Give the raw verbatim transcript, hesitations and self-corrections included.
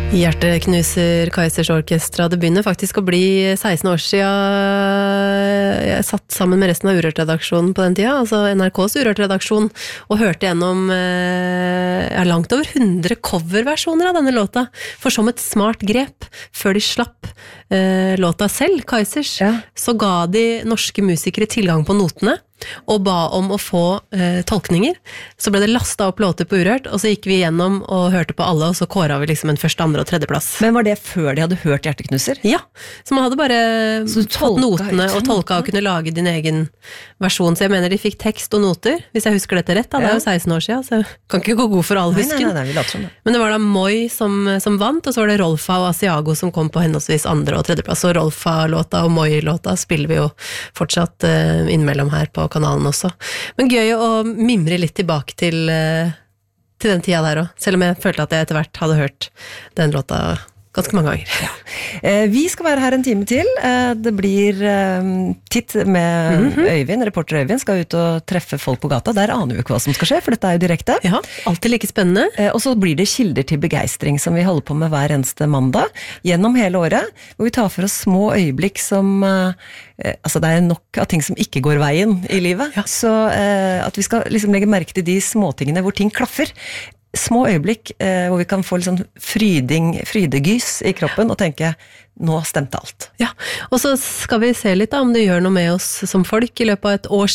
Hjerteknuser Kaizers Orkestra. Det begynner faktisk å bli seksten år siden jeg satt sammen med resten av Urørt-redaksjonen på den tida, altså N R K's Urørt-redaksjon, og hørte gjennom ja, langt over hundre coverversjoner av denne låta, for som et smart grep, før de slapp eh, låta selv, Kaizers, ja. Så ga de norske musikere tilgang på notene, og ba om å få eh, tolkninger. Så ble det lastet opp låter på Urørt, og så gikk vi gjennom og hørte på alle, og så kåret vi liksom en første, andre og tredje plass. Men var det før de hadde hørt Hjerteknuser? Ja, så man hadde bare fått notene og tolka og kunne lage din egen versjon. Så jeg mener de fikk tekst og noter, hvis jeg husker dette rett, da. Det er jo seksten år siden, så jeg kan ikke gå god for all husken. Nei, nei, nei, vi later som det. Men det var da Moi som, som vant, og så var det Rolfa og Asiago som kom på henholdsvis andre og tredje plass. Og Rolfa-låta og Moi-låta spiller vi jo fortsatt uh, innimellom her på kanalen også. Men gøy å mimre litt tilbake til, til den tida der også, selv om jeg følte at jeg etter hvert hadde hørt den låta ganske mange ganger. Ja. Eh, vi skal være her en time til. Eh, det blir eh, titt med mm-hmm. Øyvind, reporter Øyvind, skal ut og treffe folk på gata. Der aner vi ikke hva som skal skje, for dette er jo direkte. Ja, alltid like spennende. Eh, og så blir det kilder til begeistring, som vi holder på med hver eneste mandag, gjennom hele året, hvor vi tar for oss små øyeblikk som eh, altså det er nok av ting som ikke går veien i livet. Ja. Så eh, at vi skal liksom legge merke til de småtingene hvor ting klaffer. Små øyeblikk eh, hvor vi kan få litt sånn fryding, frydegys i kroppen og tenke, nå stemte alt. Ja, og så skal vi se litt da, om det gjør noe med oss som folk i løpet av et års